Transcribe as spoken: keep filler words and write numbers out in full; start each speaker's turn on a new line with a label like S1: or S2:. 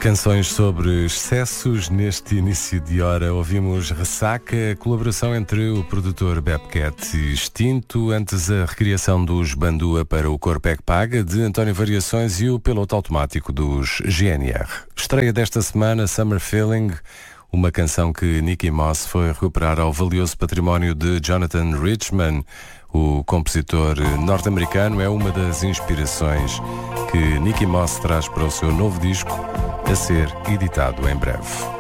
S1: Canções sobre excessos. Neste início de hora ouvimos Ressaca, a colaboração entre o produtor Bebcat e Extinto, antes a recriação dos Bandua para o Corpo é que Paga, de António Variações, e o Piloto Automático dos G N R. Estreia desta semana, Summer Feeling, uma canção que Nicky Moss foi recuperar ao valioso património de Jonathan Richman. O compositor norte-americano é uma das inspirações que Nicky Moss traz para o seu novo disco, a ser editado em breve.